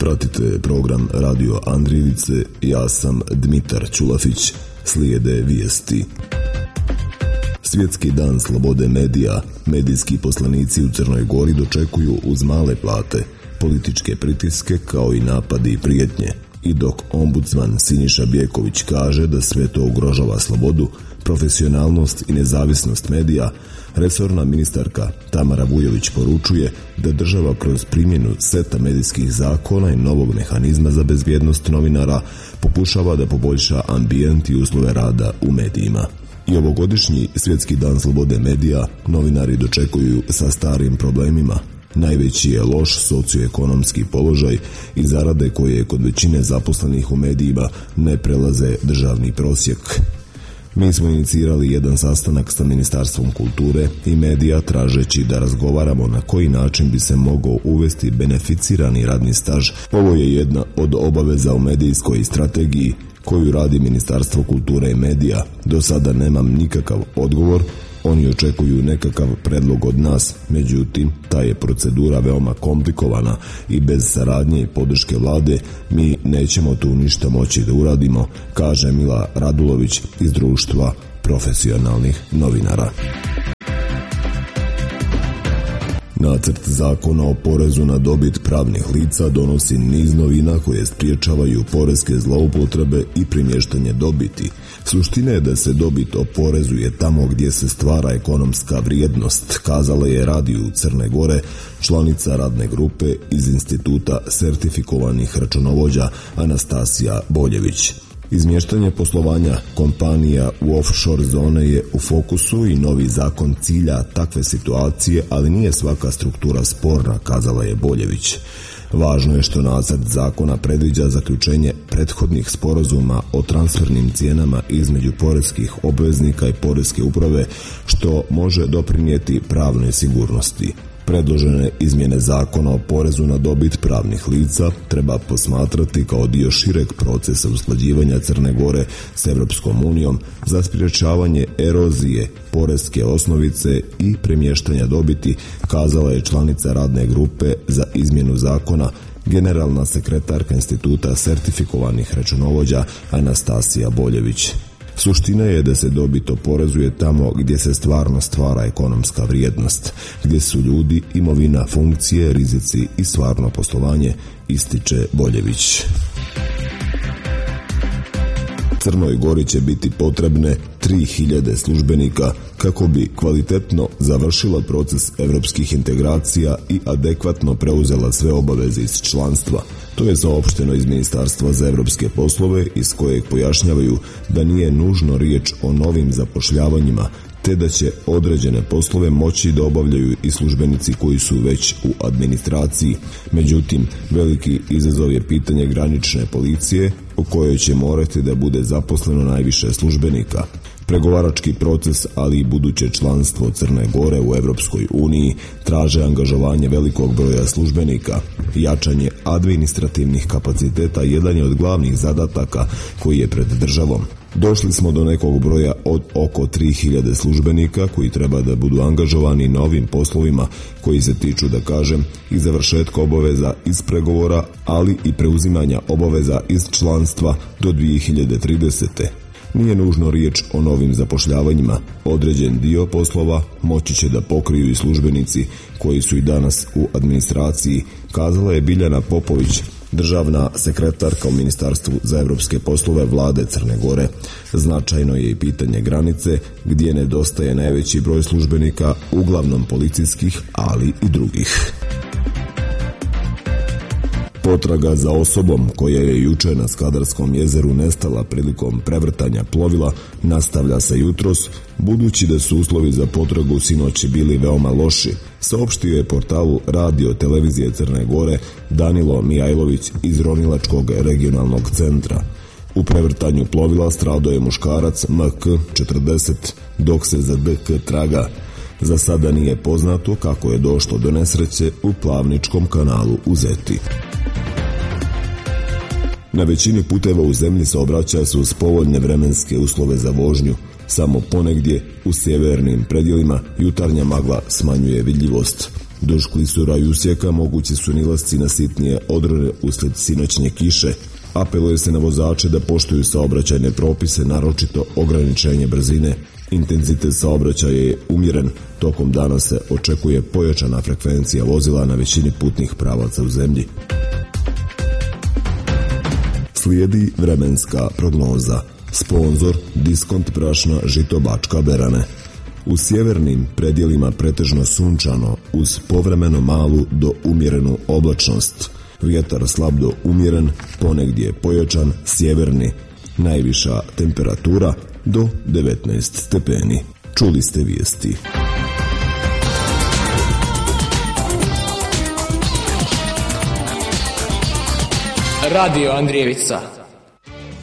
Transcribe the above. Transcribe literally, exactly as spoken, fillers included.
Pratite program Radio Andrijevice, ja sam Dmitar Ćulafić, slijede vijesti. Svjetski dan slobode medija, medijski poslanici u Crnoj Gori dočekuju uz male plate, političke pritiske kao i napadi i prijetnje. I dok ombudsman Siniša Bjeković kaže da sve to ugrožava slobodu, profesionalnost i nezavisnost medija, resorna ministarka Tamara Vujović poručuje da država kroz primjenu seta medijskih zakona i novog mehanizma za bezbjednost novinara pokušava da poboljša ambijent i uslove rada u medijima. I ovogodišnji Svjetski dan slobode medija novinari dočekuju sa starim problemima. Najveći je loš socioekonomski položaj i zarade koje kod većine zaposlenih u medijima ne prelaze državni prosjek. Mi smo inicirali jedan sastanak sa Ministarstvom kulture i medija tražeći da razgovaramo na koji način bi se mogao uvesti beneficirani radni staž. Ovo je jedna od obaveza u medijskoj strategiji koju radi Ministarstvo kulture i medija. Do sada nemam nikakav odgovor. Oni očekuju nekakav predlog od nas, međutim, ta je procedura veoma komplikovana i bez saradnje i podrške vlade mi nećemo tu ništa moći da uradimo, kaže Mila Radulović iz Društva profesionalnih novinara. Nacrt zakona o porezu na dobit pravnih lica donosi niz novina koje spriječavaju poreske zloupotrebe i premještanje dobiti. Suština je da se dobit oporezuje tamo gdje se stvara ekonomska vrijednost, kazala je Radiju Crne Gore članica radne grupe iz Instituta sertifikovanih računovođa Anastasija Boljević. Izmještanje poslovanja kompanija u offshore zone je u fokusu i novi zakon cilja takve situacije, ali nije svaka struktura sporna, kazala je Boljević. Važno je što nacrt zakona predviđa zaključenje prethodnih sporazuma o transfernim cijenama između poreskih obveznika i poreske uprave, što može doprinijeti pravnoj sigurnosti. Predložene izmjene zakona o porezu na dobit pravnih lica treba posmatrati kao dio šireg procesa usklađivanja Crne Gore s Europskom unijom za sprječavanje erozije poreske osnovice i premještanja dobiti, kazala je članica radne grupe za izmjenu zakona, generalna sekretarka Instituta sertifikovanih računovođa Anastasija Boljević. Suština je da se dobit oporezuje tamo gdje se stvarno stvara ekonomska vrijednost, gdje su ljudi, imovina, funkcije, rizici i stvarno poslovanje, ističe Boljević. Crnoj Gori će biti potrebne tri hiljade službenika kako bi kvalitetno završila proces europskih integracija i adekvatno preuzela sve obaveze iz članstva. To je saopšteno iz Ministarstva za europske poslove, iz kojeg pojašnjavaju da nije nužno riječ o novim zapošljavanjima, te da će određene poslove moći da obavljaju i službenici koji su već u administraciji. Međutim, veliki izazov je pitanje granične policije, u kojoj će morati da bude zaposleno najviše službenika. Pregovarački proces, ali i buduće članstvo Crne Gore u Europskoj uniji traže angažovanje velikog broja službenika. Jačanje administrativnih kapaciteta jedan je od glavnih zadataka koji je pred državom. Došli smo do nekog broja od oko tri hiljade službenika koji treba da budu angažovani na ovim poslovima koji se tiču, da kažem, i završetka obaveza iz pregovora, ali i preuzimanja obaveza iz članstva do dvije hiljade tridesete. Nije nužno riječ o novim zapošljavanjima. Određen dio poslova moći će da pokriju i službenici koji su i danas u administraciji, kazala je Biljana Popović, državna sekretarka u Ministarstvu za europske poslove vlade Crne Gore. Značajno je i pitanje granice, gdje nedostaje najveći broj službenika, uglavnom policijskih, ali i drugih. Potraga za osobom koja je juče na Skadarskom jezeru nestala prilikom prevrtanja plovila nastavlja se jutros, budući da su uslovi za potragu sinoć bili veoma loši, saopštio je portalu Radio televizije Crne Gore Danilo Mijajlović iz Ronilačkog regionalnog centra. U prevrtanju plovila stradao je muškarac M K četrdeset, dok se za D K traga. Za sada nije poznato kako je došlo do nesreće u Plavničkom kanalu u Zeti. Na većini puteva u zemlji saobraćaja su uz povoljne vremenske uslove za vožnju. Samo ponegdje u sjevernim predjelima jutarnja magla smanjuje vidljivost. Duž klisura i usjeka mogući su nilasci na sitnije odrone uslijed sinoćnje kiše. Apeluje se na vozače da poštuju saobraćajne propise, naročito ograničenje brzine. Intenzitet saobraćaja je umjeren, tokom dana se očekuje pojačana frekvencija vozila na većini putnih pravaca u zemlji. Slijedi vremenska prognoza. Sponzor Diskont brašna Žito Bačka Berane. U sjevernim predjelima pretežno sunčano uz povremeno malu do umjerenu oblačnost. Vjetar slab do umjeren, ponegdje pojačan, sjeverni. Najviša temperatura do devetnaest stepeni. Čuli ste vijesti. Radio Andrijevica.